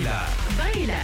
بايلة.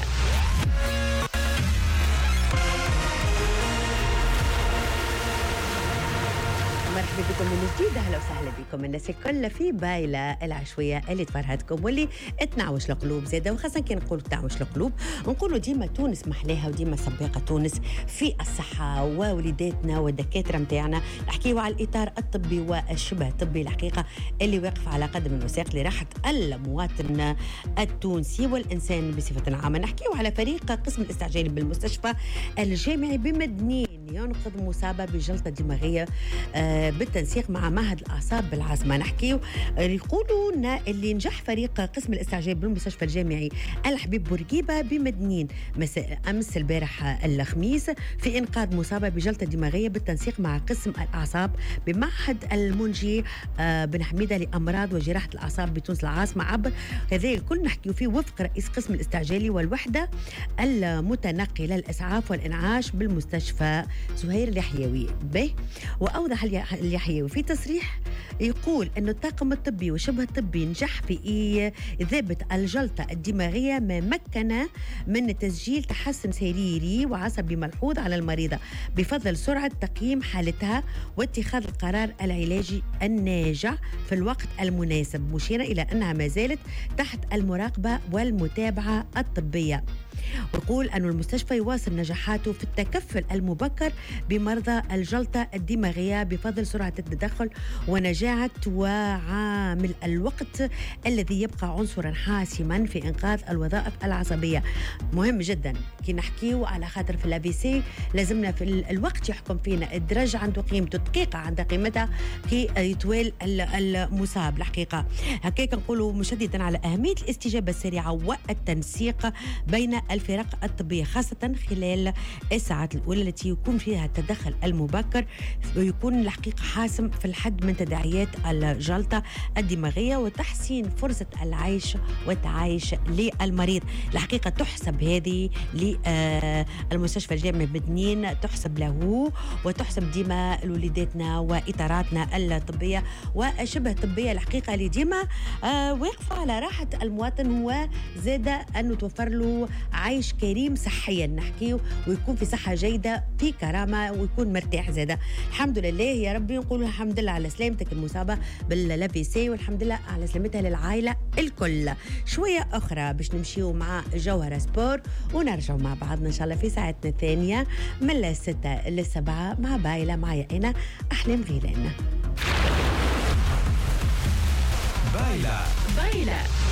مرحبا بكم من جديد، اهلا وسهلا بكم الناس الكل في بايلة العشوية اللي تفرهدكم واللي تنعوش القلوب زاده، وخاصة كي نقول تنعوش القلوب نقولوا ديما تونس محلاها وديما سباقة تونس في الصحة، ووليداتنا والدكاترة متاعنا نحكيوا على الإطار الطبي والشبه الطبي الحقيقة اللي واقف على قدم وساق لراحة المواطن التونسي والإنسان بصفة عامة. نحكيوا على فريق قسم الاستعجالي بالمستشفى الجامعي بمدنين ينقذ مصابة بجلطة دماغية بالتنسيق مع معهد الأعصاب بالعاصمة. نحكيو يقولون اللي نجح فريق قسم الاستعجال بالمستشفى الجامعي الحبيب بورقيبة بمدنين مساء أمس البارح الخميس في إنقاذ مصابة بجلطة دماغية بالتنسيق مع قسم الأعصاب بمعهد المنجي بن حميدة لأمراض وجراحة الأعصاب بتونس العاصمة. عبر هذا الكل نحكيو فيه وفق رئيس قسم الاستعجالي والوحدة المتنقلة للإسعاف والإنعاش بالمستشفى زهير اليحيوي به. وأوضح اليحيوي في تصريح يقول أن الطاقم الطبي وشبه الطبي نجح في إذابة الجلطة الدماغية ما مكن من تسجيل تحسن سريري وعصبي ملحوظ على المريضة بفضل سرعة تقييم حالتها واتخاذ القرار العلاجي الناجع في الوقت المناسب، مشيرة إلى أنها ما زالت تحت المراقبة والمتابعة الطبية. ويقول أن المستشفى يواصل نجاحاته في التكفل المبكر بمرضى الجلطة الدماغية بفضل سرعة التدخل ونجاعة وعامل الوقت الذي يبقى عنصرا حاسما في إنقاذ الوظائف العصبية. مهم جدا كي نحكيه على خاطر في الAVC لازمنا في الوقت يحكم فينا، الدرجة عنده قيمته، الدقيقة عندها قيمتها كي يتوال المصاب. الحقيقة هكاك نقولوا مشددا على أهمية الاستجابة السريعة والتنسيق بين الفرق الطبية خاصة خلال الساعات الأولى التي يكون فيها التدخل المبكر ويكون الحقيقة حاسم في الحد من تداعيات الجلطة الدماغية وتحسين فرصة العيش والتعايش للمريض. الحقيقة تحسب هذه للمستشفى الجامعي بمدنين، تحسب له وتحسب ديما لوليداتنا وإطاراتنا الطبية وشبه الطبية الحقيقة اللي ديما واقفة على راحة المواطن وزاد أنه توفر له عيش كريم صحيا نحكيه ويكون في صحة جيدة في كرامة ويكون مرتاح زادة. الحمد لله يا ربي نقول الحمد لله على سلامتك المصابة بالAVC والحمد لله على سلامتها للعائلة الكل. شوية أخرى باش نمشيو مع جوهرة سبور ونرجع مع بعضنا إن شاء الله في ساعتنا الثانية من 6 ل 7 مع بايلة معي أنا أحلام غيلان. بايلة